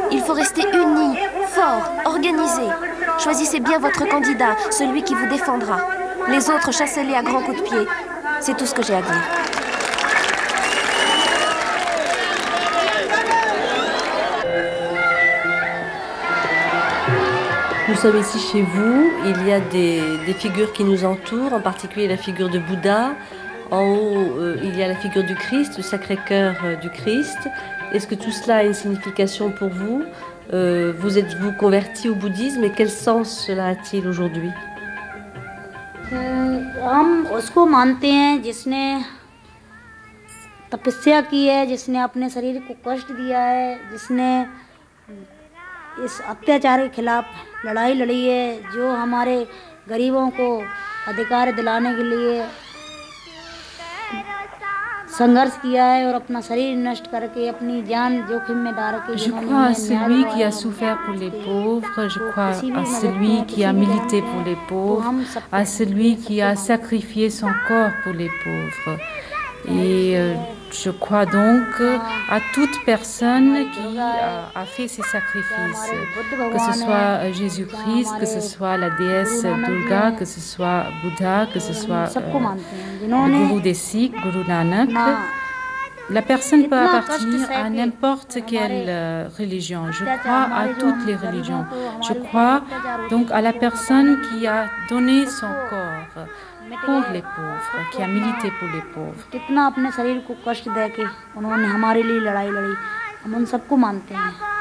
Il faut rester unis, forts, organisés. Choisissez bien votre candidat, celui qui vous défendra. Les autres, chassez-les à grands coups de pied. C'est tout ce que j'ai à dire. Nous sommes ici chez vous, il y a des figures qui nous entourent, en particulier la figure de Bouddha. En haut, il y a la figure du Christ, le Sacré-Cœur du Christ. Est-ce que tout cela a une signification pour vous? Vous êtes-vous converti au bouddhisme et quel sens cela a-t-il aujourd'hui? हम उसको मानते हैं जिसने तपस्या की है, जिसने अपने शरीर को कष्ट दिया है, जिसने इस अत्याचार के खिलाफ लड़ाई लड़ी है, जो हमारे गरीबों को अधिकार दिलाने के लिए संघर्ष किया है और अपना शरीर नष्ट करके अपनी जान जोखिम में डाल के Je crois à celui qui a souffert pour les pauvres, je crois à celui qui a milité pour les pauvres, à celui qui a sacrifié son corps pour les pauvres. Et je crois donc à toute personne qui a fait ces sacrifices, que ce soit Jésus-Christ, que ce soit la déesse Durga, que ce soit Bouddha, que ce soit le gourou des Sikhs, Guru Nanak. La personne peut appartenir à n'importe quelle religion. Je crois à toutes les religions. Je crois donc à la personne qui a donné son corps pour les pauvres, qui a milité pour les pauvres. कितना अपने शरीर को कष्ट देके उन्होंने हमारे लिए लड़ाई लड़ी, हम उन सबको मानते हैं.